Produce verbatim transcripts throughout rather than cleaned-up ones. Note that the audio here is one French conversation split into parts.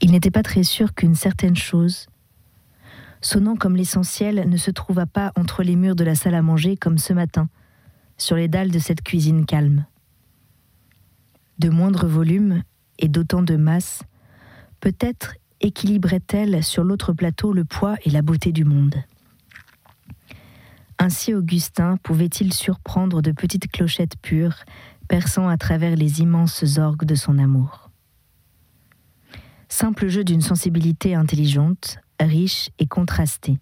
Il n'était pas très sûr qu'une certaine chose, sonnant comme l'essentiel, ne se trouvât pas entre les murs de la salle à manger comme ce matin, sur les dalles de cette cuisine calme. De moindre volume et d'autant de masse, peut-être équilibrait-elle sur l'autre plateau le poids et la beauté du monde. Ainsi Augustin pouvait-il surprendre de petites clochettes pures perçant à travers les immenses orgues de son amour. Simple jeu d'une sensibilité intelligente, riche et contrastée.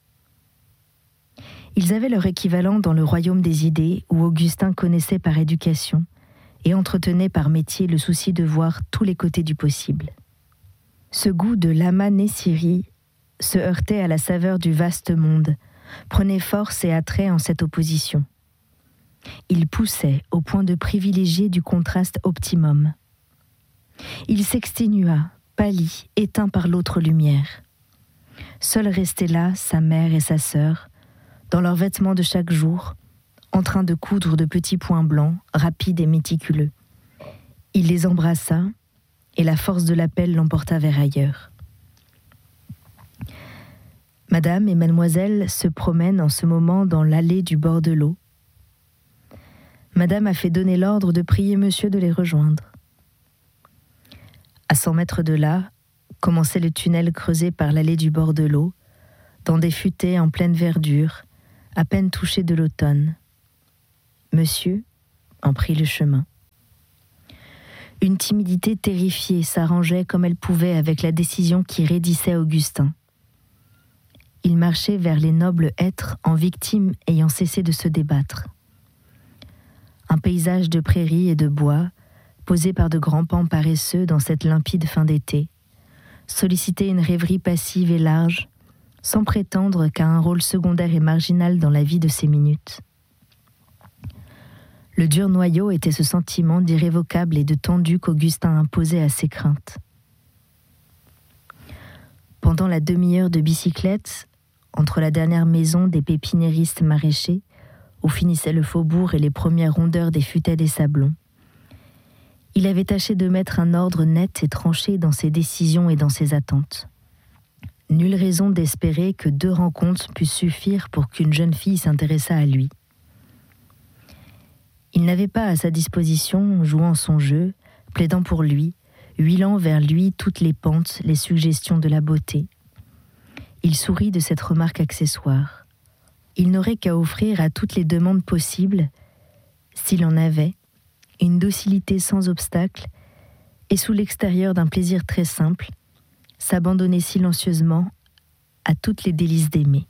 Ils avaient leur équivalent dans le royaume des idées où Augustin connaissait par éducation et entretenait par métier le souci de voir tous les côtés du possible. Ce goût de l'Ama-Nessiri se heurtait à la saveur du vaste monde, prenait force et attrait en cette opposition. Il poussait au point de privilégier du contraste optimum. Il s'exténua, pâli, éteint par l'autre lumière. Seule restait là sa mère et sa sœur, dans leurs vêtements de chaque jour, en train de coudre de petits points blancs, rapides et méticuleux. Il les embrassa, et la force de l'appel l'emporta vers ailleurs. Madame et mademoiselle se promènent en ce moment dans l'allée du bord de l'eau. Madame a fait donner l'ordre de prier monsieur de les rejoindre. À cent mètres de là, commençait le tunnel creusé par l'allée du bord de l'eau, dans des futaies en pleine verdure, à peine touchées de l'automne. Monsieur en prit le chemin. Une timidité terrifiée s'arrangeait comme elle pouvait avec la décision qui raidissait Augustin. Il marchait vers les nobles êtres en victimes ayant cessé de se débattre. Un paysage de prairies et de bois, posé par de grands pans paresseux dans cette limpide fin d'été, sollicitait une rêverie passive et large, sans prétendre qu'à un rôle secondaire et marginal dans la vie de ces minutes. Le dur noyau était ce sentiment d'irrévocable et de tendu qu'Augustin imposait à ses craintes. Pendant la demi-heure de bicyclette, entre la dernière maison des pépiniéristes maraîchers, où finissait le faubourg et les premières rondeurs des futaies des sablons, il avait tâché de mettre un ordre net et tranché dans ses décisions et dans ses attentes. Nulle raison d'espérer que deux rencontres puissent suffire pour qu'une jeune fille s'intéressât à lui. Il n'avait pas à sa disposition, jouant son jeu, plaidant pour lui, huilant vers lui toutes les pentes, les suggestions de la beauté. Il sourit de cette remarque accessoire. Il n'aurait qu'à offrir à toutes les demandes possibles, s'il en avait, une docilité sans obstacle, et sous l'extérieur d'un plaisir très simple, s'abandonner silencieusement à toutes les délices d'aimer.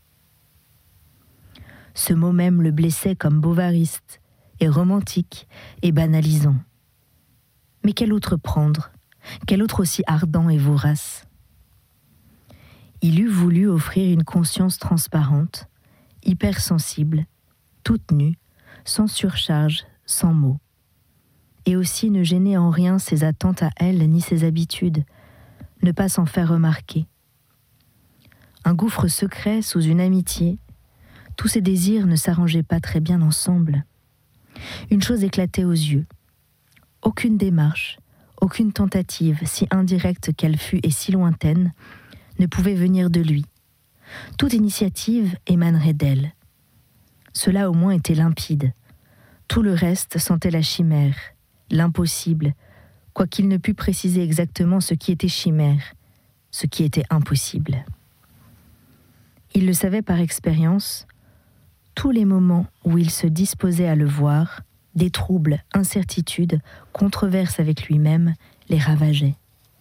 Ce mot même le blessait comme bovariste, et romantique, et banalisant. Mais quel autre prendre ? Quel autre aussi ardent et vorace ? Il eût voulu offrir une conscience transparente, hypersensible, toute nue, sans surcharge, sans mots. Et aussi ne gêner en rien ses attentes à elle ni ses habitudes, ne pas s'en faire remarquer. Un gouffre secret sous une amitié, tous ses désirs ne s'arrangeaient pas très bien ensemble. Une chose éclatait aux yeux. Aucune démarche, aucune tentative, si indirecte qu'elle fût et si lointaine, ne pouvait venir de lui. Toute initiative émanerait d'elle. Cela au moins était limpide. Tout le reste sentait la chimère, l'impossible, quoiqu'il ne pût préciser exactement ce qui était chimère, ce qui était impossible. Il le savait par expérience, tous les moments où il se disposait à le voir, des troubles, incertitudes, controverses avec lui-même, les ravageaient.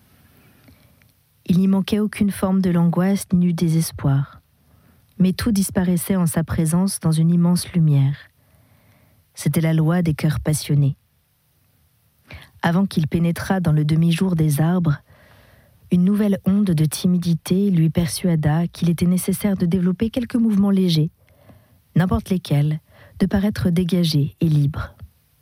Il n'y manquait aucune forme de l'angoisse ni du désespoir, mais tout disparaissait en sa présence dans une immense lumière. C'était la loi des cœurs passionnés. Avant qu'il pénétrât dans le demi-jour des arbres, une nouvelle onde de timidité lui persuada qu'il était nécessaire de développer quelques mouvements légers, n'importe lesquels, de paraître dégagé et libre.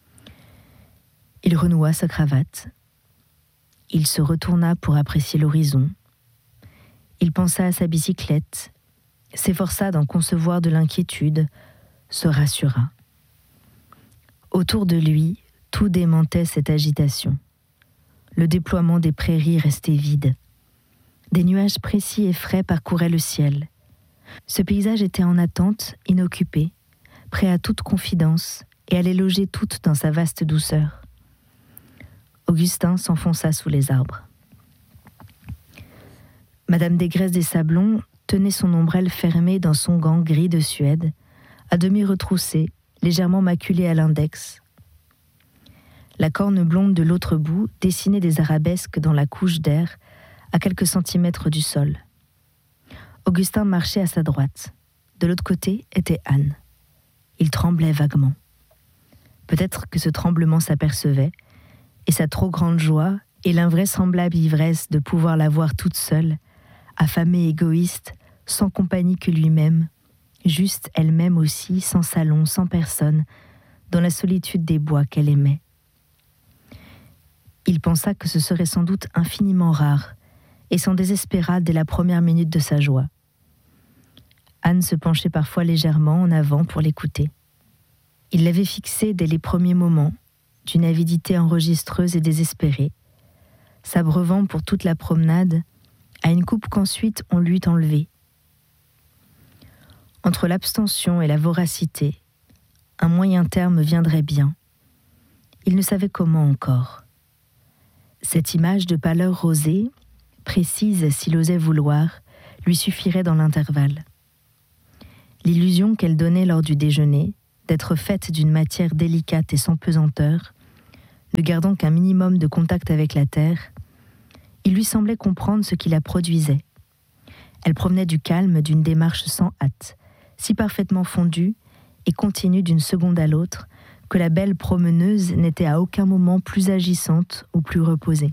Il renoua sa cravate. Il se retourna pour apprécier l'horizon. Il pensa à sa bicyclette, s'efforça d'en concevoir de l'inquiétude, se rassura. Autour de lui, tout démentait cette agitation. Le déploiement des prairies restait vide. Des nuages précis et frais parcouraient le ciel. Ce paysage était en attente, inoccupé, prêt à toute confidence et à les loger toutes dans sa vaste douceur. Augustin s'enfonça sous les arbres. Madame Desgraisses des Sablons tenait son ombrelle fermée dans son gant gris de Suède, à demi retroussé, légèrement maculé à l'index. La corne blonde de l'autre bout dessinait des arabesques dans la couche d'air, à quelques centimètres du sol. Augustin marchait à sa droite. De l'autre côté était Anne. Il tremblait vaguement. Peut-être que ce tremblement s'apercevait, et sa trop grande joie, et l'invraisemblable ivresse de pouvoir la voir toute seule, affamée, égoïste, sans compagnie que lui-même, juste elle-même aussi, sans salon, sans personne, dans la solitude des bois qu'elle aimait. Il pensa que ce serait sans doute infiniment rare, et s'en désespéra dès la première minute de sa joie. Anne se penchait parfois légèrement en avant pour l'écouter. Il l'avait fixée dès les premiers moments, d'une avidité enregistreuse et désespérée, s'abreuvant pour toute la promenade à une coupe qu'ensuite on lui eut enlevée. Entre l'abstention et la voracité, un moyen terme viendrait bien. Il ne savait comment encore. Cette image de pâleur rosée, précise s'il osait vouloir, lui suffirait dans l'intervalle. L'illusion qu'elle donnait lors du déjeuner, d'être faite d'une matière délicate et sans pesanteur, ne gardant qu'un minimum de contact avec la terre, il lui semblait comprendre ce qui la produisait. Elle provenait du calme d'une démarche sans hâte, si parfaitement fondue et continue d'une seconde à l'autre, que la belle promeneuse n'était à aucun moment plus agissante ou plus reposée.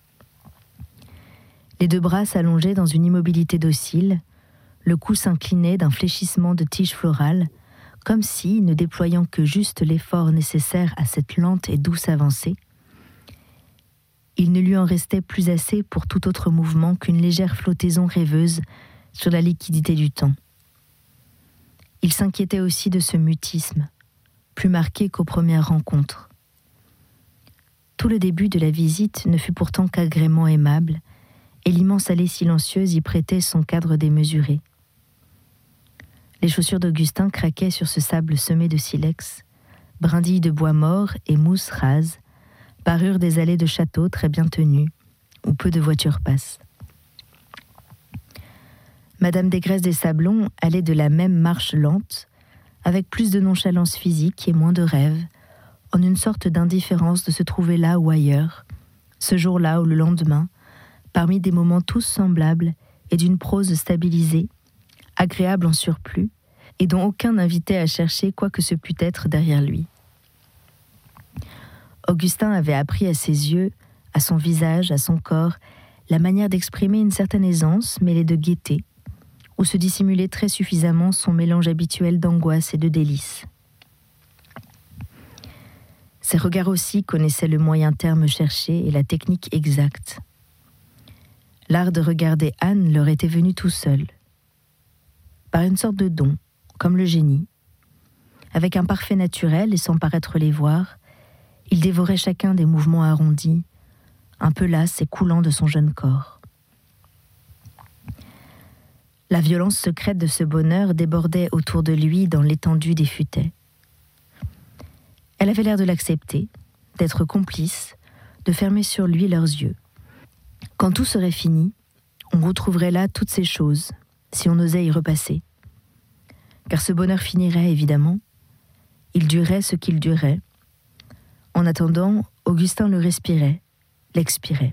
Les deux bras s'allongeaient dans une immobilité docile, le cou s'inclinait d'un fléchissement de tige florale, comme si, ne déployant que juste l'effort nécessaire à cette lente et douce avancée, il ne lui en restait plus assez pour tout autre mouvement qu'une légère flottaison rêveuse sur la liquidité du temps. Il s'inquiétait aussi de ce mutisme, plus marqué qu'aux premières rencontres. Tout le début de la visite ne fut pourtant qu'agrément aimable, et l'immense allée silencieuse y prêtait son cadre démesuré. Les chaussures d'Augustin craquaient sur ce sable semé de silex, brindilles de bois mort et mousse rase, parure des allées de châteaux très bien tenues, où peu de voitures passent. Madame Desgraisses des Sablons allait de la même marche lente, avec plus de nonchalance physique et moins de rêve, en une sorte d'indifférence de se trouver là ou ailleurs, ce jour-là ou le lendemain, parmi des moments tous semblables et d'une prose stabilisée, agréable en surplus, et dont aucun n'invitait à chercher quoi que ce pût être derrière lui. Augustin avait appris à ses yeux, à son visage, à son corps, la manière d'exprimer une certaine aisance mêlée de gaieté, où se dissimulait très suffisamment son mélange habituel d'angoisse et de délice. Ses regards aussi connaissaient le moyen terme cherché et la technique exacte. L'art de regarder Anne leur était venu tout seul, par une sorte de don, comme le génie. Avec un parfait naturel et sans paraître les voir, il dévorait chacun des mouvements arrondis, un peu las et coulants de son jeune corps. La violence secrète de ce bonheur débordait autour de lui dans l'étendue des futaies. Elle avait l'air de l'accepter, d'être complice, de fermer sur lui leurs yeux. Quand tout serait fini, on retrouverait là toutes ces choses, si on osait y repasser. Car ce bonheur finirait, évidemment. Il durait ce qu'il durait. En attendant, Augustin le respirait, l'expirait.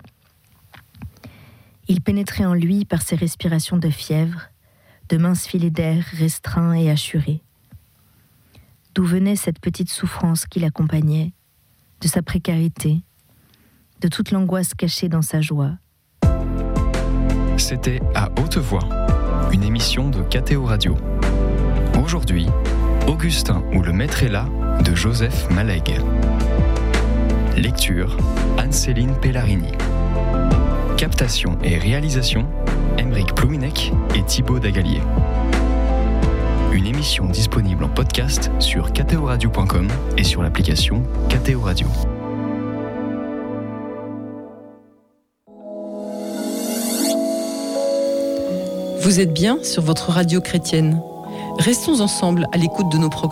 Il pénétrait en lui par ses respirations de fièvre, de minces filets d'air restreints et hachurés. D'où venait cette petite souffrance qui l'accompagnait, de sa précarité, de toute l'angoisse cachée dans sa joie. C'était À Haute Voix, une émission de K T O Radio. Aujourd'hui, Augustin ou le maître est là de Joseph Malègue. Lecture, Anne-Céline Pellarini. Captation et réalisation, Aymeric Plouinec et Thibaut Dagalier. Une émission disponible en podcast sur k t o radio point com et sur l'application K T O Radio. Vous êtes bien sur votre radio chrétienne. Restons ensemble à l'écoute de nos programmes.